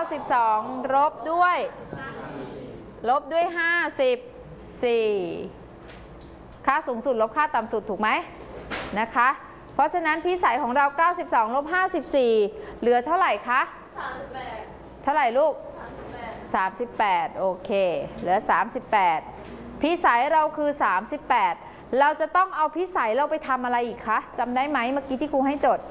92ลบด้วย54ค่าสูงสุดลบค่าต่ำสุดถูกไหมนะคะเพราะฉะนั้นพิสัยของเรา92ลบ54เหลือเท่าไหร่คะ38เท่าไหร่ลูก38โอเคเหลือ38พิสัยเราคือ38เราจะต้องเอาพิสัยเราไปทำอะไรอีกคะจำได้ไหมเมื่อกี้ที่ครูให้จด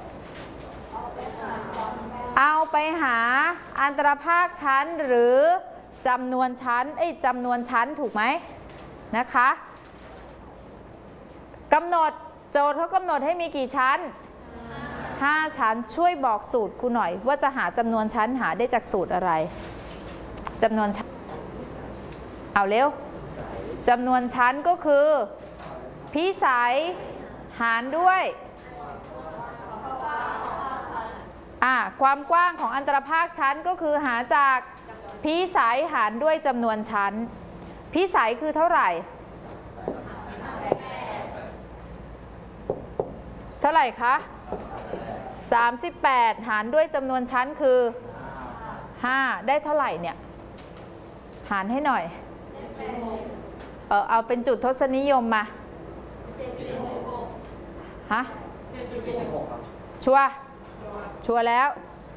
เอาไปหาอันตรภาคชั้นหรือจำนวนชั้นถูกไหมนะคะกำหนดโจทย์เขากำหนดให้มีกี่ชั้น5ชั้นช่วยบอกสูตรครูหน่อยว่าจะหาจำนวนชั้นหาได้จากสูตรอะไรจำนวนชั้นเอาเร็วจำนวนชั้นก็คือพิสัยหารด้วยความกว้างของอันตรภาคชั้นก็คือหาจากพิสัยหารด้วยจำนวนชั้นพิสัยคือเท่าไหร่เท่าไหร่คะ38หารด้วยจำนวนชั้นคือ5ได้เท่าไหร่เนี่ยหารให้หน่อยเอาเป็นจุดทศนิยมมาฮะชัวร์แล้ว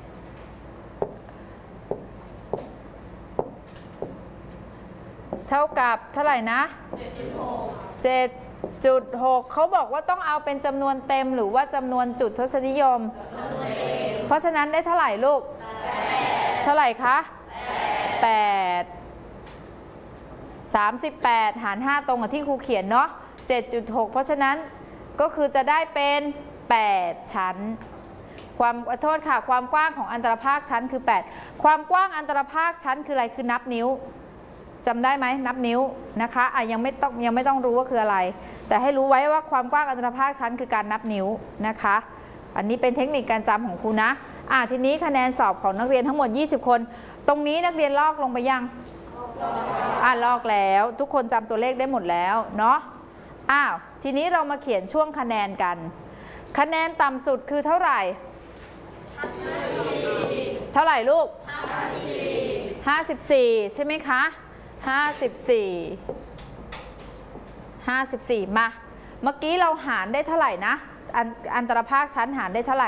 เท่ากับเท่าไหร่นะ 7.6 เขาบอกว่าต้องเอาเป็นจำนวนเต็มหรือว่าจำนวนจุดทศนิยมเพราะฉะนั้นได้เท่าไหร่ลูกเท่าไหร่คะ38หาร5ตรงกับที่ครูเขียนเนาะ 7.6 เพราะฉะนั้นก็คือจะได้เป็น8ชั้นความกว้างของอันตรภาคชั้นคือ8ความกว้างอันตรภาคชั้นคืออะไรคือนับนิ้วจำได้ไหมนับนิ้วนะคะยังไม่ต้องรู้ว่าคืออะไรแต่ให้รู้ไว้ว่าความกว้างอันตรภาคชั้นคือการนับนิ้วนะคะอันนี้เป็นเทคนิคการจำของครูนะทีนี้คะแนนสอบของนักเรียนทั้งหมด20คนตรงนี้นักเรียนลอกลงไปยังลอกแล้วทุกคนจำตัวเลขได้หมดแล้วเนาะทีนี้เรามาเขียนช่วงคะแนนกันคะแนนต่ำสุดคือเท่าไหร่เท่าไหร่ลูก54ใช่ไหมคะ54มาเมื่อกี้เราหารได้เท่าไหร่นะอันตรภาคชั้นหารได้เท่าไหร่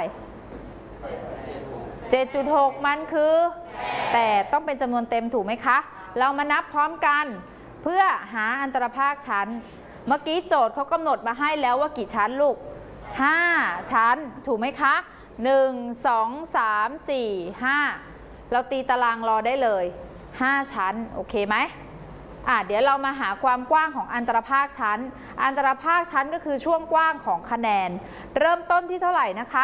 7.6 มันคือ8ต้องเป็นจำนวนเต็มถูกไหมคะเรามานับพร้อมกันเพื่อหาอันตรภาคชั้นเมื่อกี้โจทย์เขากำหนดมาให้แล้วว่ากี่ชั้นลูก5ชั้นถูกไหมคะ1 2 3 4 5เราตีตารางรอได้เลย5ชั้นโอเคไหมเดี๋ยวเรามาหาความกว้างของอันตรภาคชั้นอันตรภาคชั้นก็คือช่วงกว้างของคะแนนเริ่มต้นที่เท่าไหร่นะคะ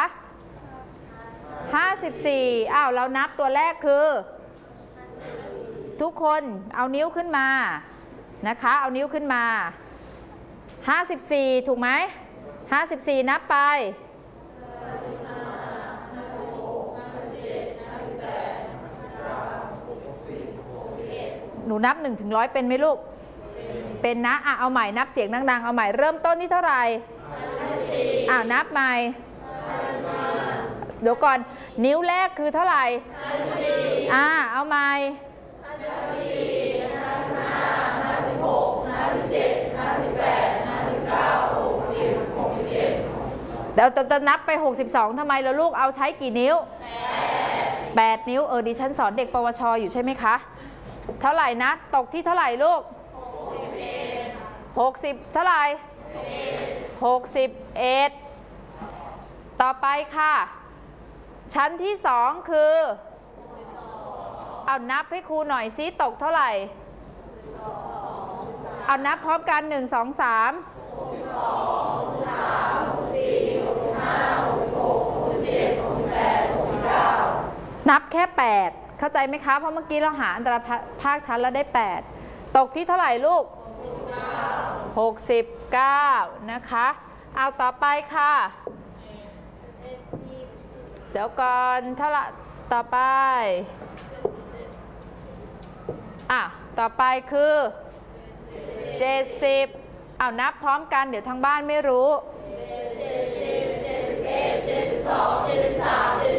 54เรานับตัวแรกคือทุกคนเอานิ้วขึ้นมานะคะเอานิ้วขึ้นมา54ถูกไหม54นับไปหนูนับ1 ถึง 100เป็นไหมลูกเป็นนะเอาใหม่นับเสียงดังๆเอาใหม่เริ่มต้นที่เท่าไหร่นับใหม่เดี๋ยวก่อนนิ้วแรกคือเท่าไหร่เอาใหม่เดี๋ยวจะนับไป62ทำไมล่ะลูกเอาใช้กี่นิ้ว8นิ้วดิฉันสอนเด็กปวชอยู่ใช่ไหมคะเท่าไหร่นะตกที่เท่าไหร่ลูก60เท่าไหร่61ต่อไปค่ะชั้นที่2คือเอานับให้ครูหน่อยซิตกเท่าไหร่เอานับพร้อมกัน1 2 3นับแค่8เข้าใจไหมคะเพราะเมื่อกี้เราหาอันตรภาคชั้นแล้วได้8ตกที่เท่าไหร่ลูก69นะคะเอาต่อไปค่ะเดี๋ยวก่อนเท่าไหร่ต่อไปต่อไปคือ70เอานับพร้อมกันเดี๋ยวทางบ้านไม่รู้70 71 72 73 74